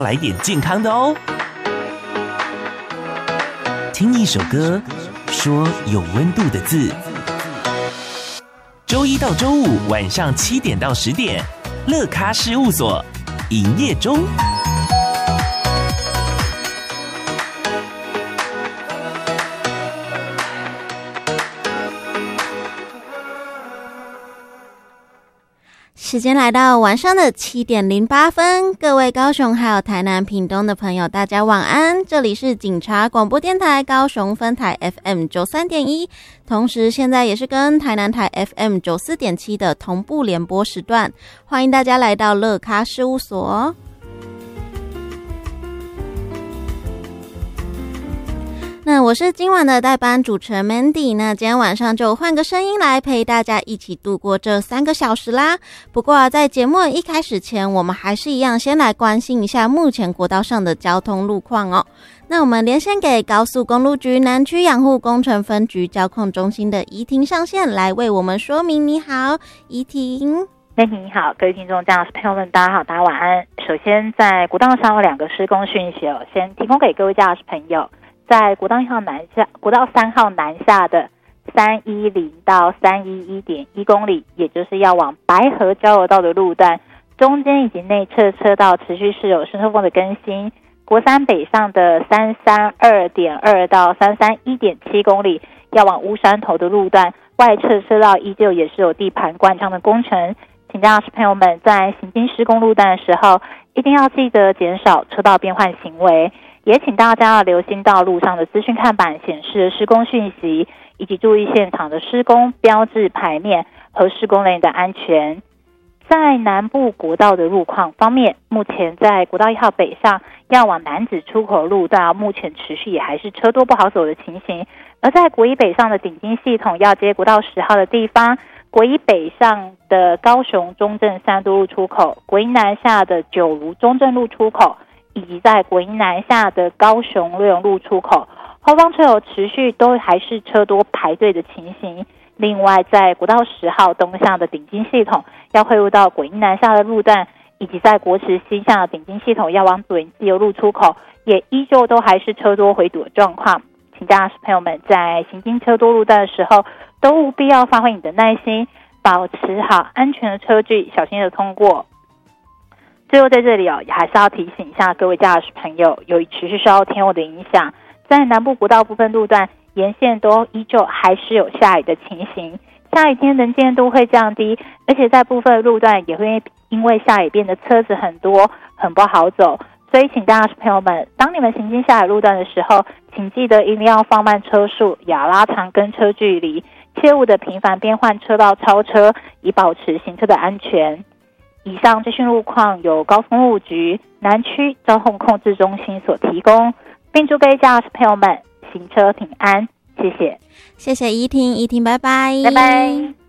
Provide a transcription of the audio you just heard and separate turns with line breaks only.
来点健康的哦。听一首歌，说有温度的字。周一到周五晚上7点到10点，乐咖事务所营业中。
时间来到晚上的7点08分，各位高雄还有台南屏东的朋友，大家晚安。这里是警察广播电台高雄分台 FM 93.1，同时现在也是跟台南台 FM 94.7的同步联播时段，欢迎大家来到乐咖事务所。那我是今晚的代班主持人 Mandy， 那今天晚上就换个声音来陪大家一起度过这3个小时啦。不过在节目一开始前，我们还是一样先来关心一下目前国道上的交通路况哦。那我们连线给高速公路局南区养护工程分局交控中心的怡婷上线来为我们说明。你好，怡婷。
你好，各位听众、驾驶朋友们，大家好，大家晚安。首先，在国道上有2个施工讯息哦，先提供给各位驾驶朋友。在国道3号南下的310到311.1公里，也就是要往白河交流道的路段，中间以及内侧车道持续是有伸缩缝的更新。国3北上的332.2到331.7公里，要往乌山头的路段，外侧车道依旧也是有地盘灌浆的工程。请驾驶朋友们在行经施工路段的时候，一定要记得减少车道变换行为。也请大家要留心道路上的资讯看板显示的施工讯息，以及注意现场的施工标志牌面和施工人员的安全。在南部国道的路况方面，目前在国道1号北上要往楠梓出口路段，目前持续也还是车多不好走的情形。而在国1北上的顶金系统要接国道10号的地方，国1北上的高雄中正3都路出口，国1南下的九如中正路出口，以及在国1南下的高雄六荣路出口，后方车友持续都还是车多排队的情形。另外，在国道10号东向的顶金系统要汇入到国1南下的路段，以及在国10西向的顶金系统要往左营自由路出口，也依旧都还是车多回堵的状况。请驾驶朋友们在行经车多路段的时候，都务必要发挥你的耐心，保持好安全的车距，小心的通过。最后在这里也还是要提醒一下各位驾驶朋友，由于持续受到天候的影响，在南部国道部分路段沿线都依旧还是有下雨的情形，下雨天能见度会降低，而且在部分路段也会因为下雨变得车子很多，很不好走。所以请驾驶朋友们，当你们行经下雨路段的时候，请记得一定要放慢车速，也要拉长跟车距离，切勿的频繁变换车道超车，以保持行车的安全。以上资讯路况由高速公路局南区交通控制中心所提供，并祝各位驾驶朋友们行车平安，谢谢。
谢谢怡婷，怡婷拜拜，
拜拜。